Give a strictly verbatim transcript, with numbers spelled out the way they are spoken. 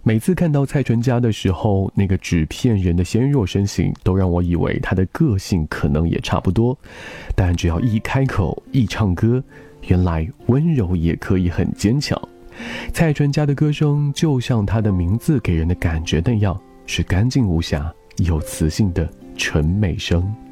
每次看到蔡淳佳的时候，那个纸片人的纤弱身形都让我以为她的个性可能也差不多，但只要一开口一唱歌，原来温柔也可以很坚强。蔡淳佳的歌声就像她的名字给人的感觉那样，是干净无瑕有磁性的纯美声。